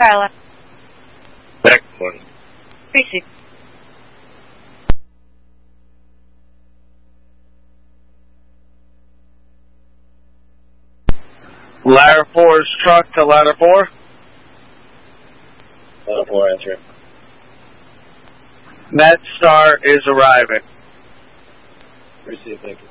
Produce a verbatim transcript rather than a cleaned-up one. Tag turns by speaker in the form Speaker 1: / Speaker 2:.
Speaker 1: Skyline.
Speaker 2: Excellent.
Speaker 1: Receive.
Speaker 2: Ladder four's truck to ladder four.
Speaker 3: Ladder four, answer.
Speaker 2: MedStar is arriving.
Speaker 3: Receive, thank you.